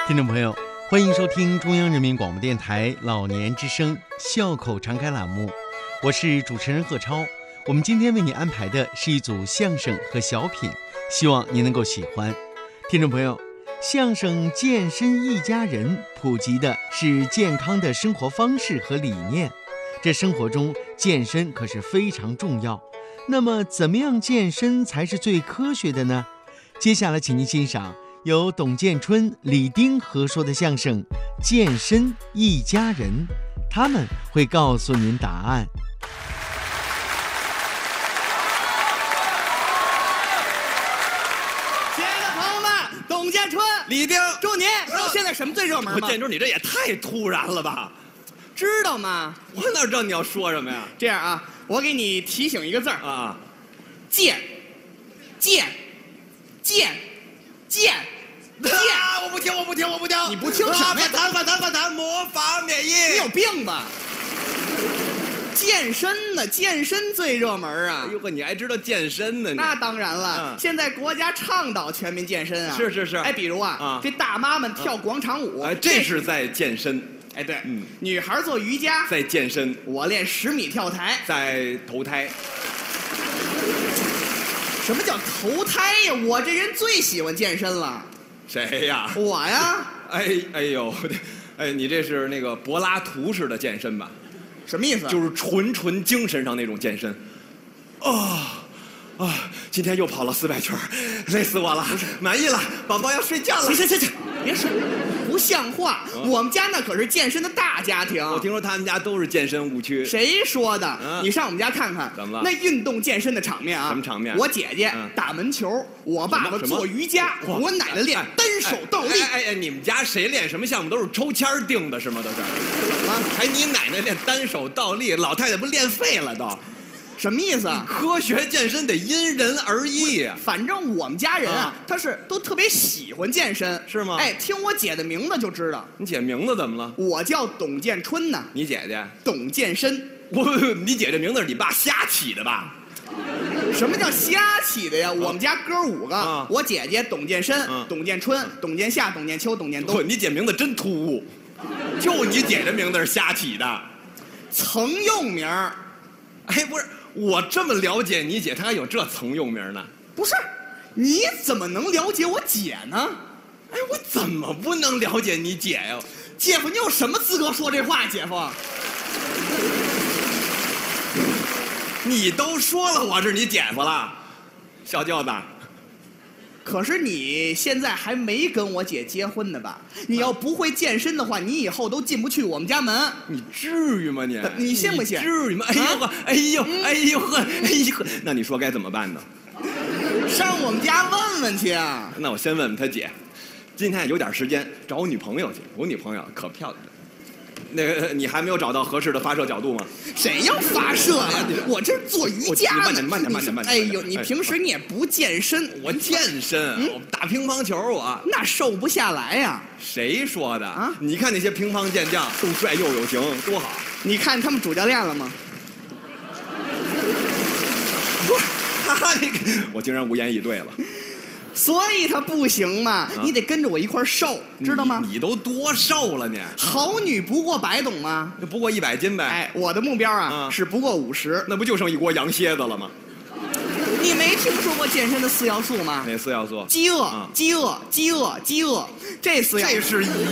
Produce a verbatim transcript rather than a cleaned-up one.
听众朋友，欢迎收听中央人民广播电台老年之声笑口常开栏目，我是主持人贺超。我们今天为你安排的是一组相声和小品，希望您能够喜欢。听众朋友，相声健身一家人普及的是健康的生活方式和理念，这生活中健身可是非常重要。那么怎么样健身才是最科学的呢？接下来请您欣赏由董建春、李丁合说的相声《健身一家人》，他们会告诉您答案。 亲爱的朋友们，董建春、 李丁， 祝您知道现在什么最热门吗？ 建春，你这也太突然了吧？ 知道吗？ 我哪知道你要说什么呀？ 这样啊，我给你提醒一个字儿啊， 健，健，健，健。健、 啊！我不听，我不听，我不听！ 你不听什么呀？ 反弹，反弹，反弹！模仿免疫！ 你有病吧？健身呢？健身最热门啊！ 哎呦呵，你还知道健身呢？ 那当然了， 嗯、 现在国家倡导全民健身啊！ 是是是。 哎，比如啊，啊这大妈们跳广场舞， 哎，这是在健身。 哎，对，嗯，女孩做瑜伽在健身， 我练十米跳台在投胎。 什么叫投胎呀？我这人最喜欢健身了。 谁呀？ 我呀！ 哎哎呦，哎，你这是那个柏拉图式的健身吧？ 什么意思？ 就是纯纯精神上那种健身。啊啊！今天又跑了四百圈，累死我了！满意了，宝宝要睡觉了。 行行行行，别说，不像话！嗯、我们家那可是健身的大家庭。 我听说他们家都是健身误区。 谁说的？ 嗯、 你上我们家看看， 怎么了？ 那运动健身的场面啊！ 什么场面？ 我姐姐嗯、 打门球，我爸爸做瑜伽，我奶奶练单手倒立。 哎哎哎！你们家谁练什么项目都是抽签定的，是吗？都是。 怎么？ 还你奶奶练单手倒立，老太太不练废了都？ 什么意思啊？ 科学健身得因人而异。 反正我们家人啊，他是都特别喜欢健身， 是吗？ 哎，听我姐的名字就知道。 你姐名字怎么了？ 我叫董建春呢。 你姐姐？ 董健身。 我，你姐这名字是你爸瞎起的吧？ 什么叫瞎起的呀？我们家哥五个， 啊、 我姐姐董健身、嗯、董建春、董建夏、董建秋、董建东。 你姐名字真突兀，就你姐这名字是瞎起的， 曾用名。 哎，不是。我这么了解你姐，她还有这曾用名呢？ 不是，你怎么能了解我姐呢？ 哎，我怎么不能了解你姐呀？ 姐夫，你有什么资格说这话？姐夫， 你都说了我是你姐夫了，小舅子。 可是你现在还没跟我姐结婚呢吧？你要不会健身的话，你以后都进不去我们家门。 你至于吗你？ 你信不信？ 至于吗？哎呦呵，哎呦，哎呦呵，哎呦呵，那你说该怎么办呢？ 上我们家问问去啊！ 那我先问问他姐，今天有点时间找我女朋友去，我女朋友可漂亮了。那个你还没有找到合适的发射角度吗？ 谁要发射呀？我这做瑜伽呢。 慢点，慢点，慢点，慢点。 哎呦，你平时你也不健身。 我健身， 嗯、 我打乒乓球我。 那瘦不下来呀？ 谁说的啊？ 你看那些乒乓健将都帅又有型，多好！ 你看他们主教练了吗？ 不是，他那个，我竟然无言以对了。 所以他不行嘛，啊、你得跟着我一块瘦，知道吗？ 你, 你都多瘦了你？ 好女不过百，懂吗？ 不过一百斤呗。 哎，我的目标啊、 啊是不过五十。 那不就剩一锅羊蝎子了吗？ 你没听说过健身的四要素吗？ 哪四要素？ 饥饿、 啊、 饥饿、饥饿、饥饿，这四要素。 这是一